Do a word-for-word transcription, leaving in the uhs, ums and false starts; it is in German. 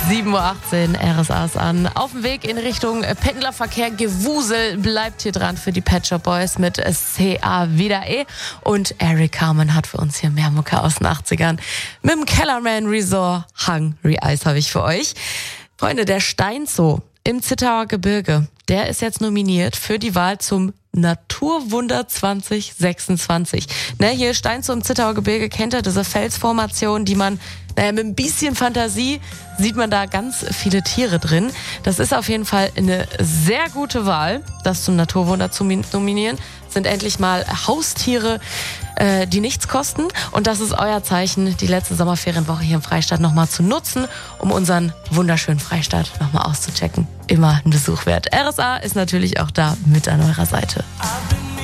sieben Uhr achtzehn, R S A ist an. Auf dem Weg in Richtung Pendlerverkehr. Gewusel bleibt hier dran für die Pet Shop Boys mit C A Vida E. Und Eric Carmen hat für uns hier mehr Mucke aus den achtzigern. Mit dem Kellerman Resort Hungry Eyes habe ich für euch. Freunde, der Steinzoo im Zittauer Gebirge, der ist jetzt nominiert für die Wahl zum Naturwunder zwanzig sechsundzwanzig. Ne, hier Steinzoo im Zittauer Gebirge, kennt ihr diese Felsformation, die man, naja, mit ein bisschen Fantasie sieht man da ganz viele Tiere drin. Das ist auf jeden Fall eine sehr gute Wahl, das zum Naturwunder zu nominieren. Sind endlich mal Haustiere, äh, die nichts kosten. Und das ist euer Zeichen, die letzte Sommerferienwoche hier im Freistaat nochmal zu nutzen, um unseren wunderschönen Freistaat nochmal auszuchecken. Immer ein Besuch wert. R S A ist natürlich auch da mit an eurer Seite.